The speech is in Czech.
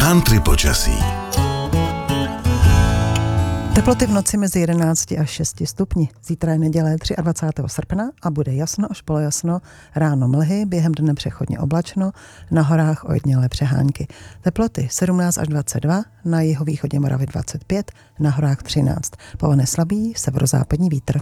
Country počasí. Teploty v noci mezi 11 až 6 stupni. Zítra je neděle 23. srpna a bude jasno až polojasno, ráno mlhy, během dne přechodně oblačno, na horách ojedinělé přehánky. Teploty 17 až 22, na jihovýchodě Moravy 25, na horách 13. Povane slabý severozápadní vítr.